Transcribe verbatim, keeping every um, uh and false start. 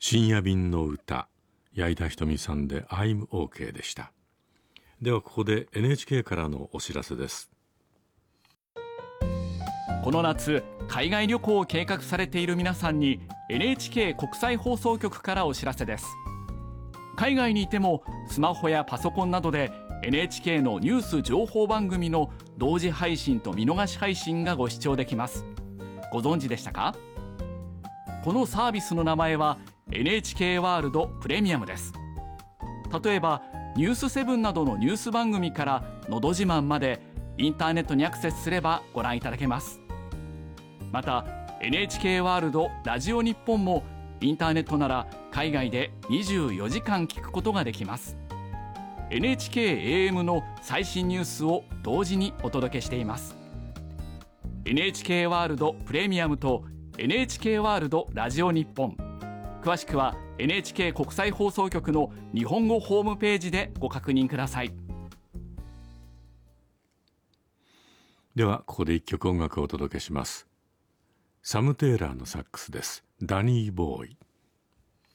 深夜便の歌、矢井田ひとみさんで I'm OK でした。ではここで エヌエイチケー からのお知らせです。 この夏、海外旅行を計画されている皆さんに エヌエイチケー 国際放送局からお知らせです。海外にいてもスマホやパソコンなどで エヌエイチケー のニュース情報番組の同時配信と見逃し配信がご視聴できます。ご存知でしたか？このサービスの名前は エヌエイチケー ワールドプレミアムです。例えばニュースセブンなどのニュース番組からのど自慢までインターネットにアクセスすればご覧いただけます。また エヌエイチケー ワールドラジオ日本もインターネットなら海外でにじゅうよじかん聞くことができます。 エヌエイチケー エーエム の最新ニュースを同時にお届けしています。 エヌエイチケー ワールドプレミアムと エヌエイチケー ワールドラジオ日本、詳しくは エヌエイチケー 国際放送局の日本語ホームページでご確認ください。 ではここで一曲音楽をお届けします。サム・テイラーのサックスです。ダニー・ボーイ。